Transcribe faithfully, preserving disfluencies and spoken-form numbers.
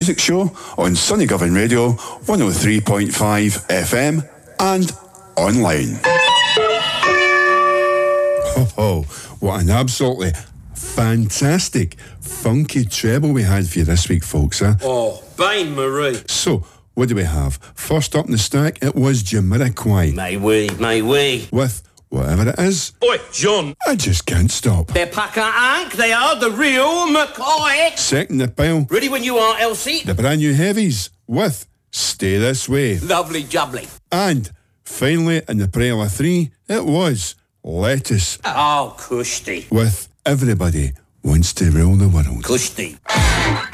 music show on Sunny Govan Radio, one oh three point five F M and online. Oh, oh, what an absolutely fantastic, funky treble we had for you this week, folks, huh? Oh, Bain Marie. So, what do we have? First up in the stack, it was Jamiroquai. May we, may we. With Whatever It Is. Oi, John. I Just Can't Stop. They're Packer Ank, they are the real McCoy. Second the pile. Ready when you are, Elsie. The brand new heavies with Stay This Way. Lovely jubbly. And finally, in the Prela three, it was Lettuce. Oh, Kushti. With Everybody Wants to Rule the World. Kushti.